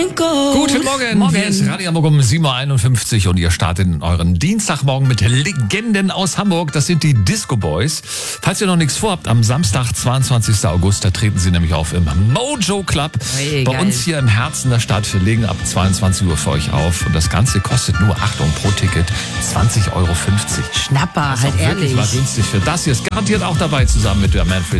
Guten Morgen. Hier ist Radio Hamburg um 7.51 Uhr und ihr startet in euren Dienstagmorgen mit Legenden aus Hamburg. Das sind die Disco Boys. Falls ihr noch nichts vorhabt, am Samstag, 22. August, da treten sie nämlich auf im Mojo Club. Hey, bei geil. uns hier im Herzen der Stadt. Wir legen ab 22 Uhr für euch auf. Und das Ganze kostet nur, Achtung, pro Ticket 20,50 €. Schnapper, Das ist halt auch wirklich ehrlich. mal günstig für das. Hier ist garantiert auch dabei, zusammen mit der Manfred